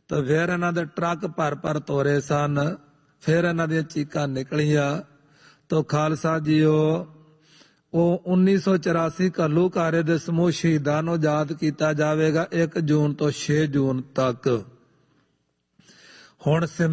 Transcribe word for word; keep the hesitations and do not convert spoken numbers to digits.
ਤਾਂ ਫਿਰ ਇਹਨਾਂ ਦੇ ਟਰੱਕ ਭਰ ਭਰ ਤੋਰੇ ਸਨ। ਫਿਰ ਇਹਨਾਂ ਦੀਆਂ ਚੀਕਾਂ ਨਿਕਲੀਆਂ। ਤਾਂ ਖਾਲਸਾ ਜੀਓ ਉਹ ਉੱਨੀ ਸੌ ਚੁਰਾਸੀ ਘੱਲੂਘਾਰੇ ਦੇ ਸਮੂਹ ਸ਼ਹੀਦਾਂ ਨੂੰ ਯਾਦ ਕੀਤਾ ਜਾਵੇਗਾ ਇੱਕ ਜੂਨ ਤੋਂ ਛੇ ਜੂਨ ਤੱਕ। ਹੁਣ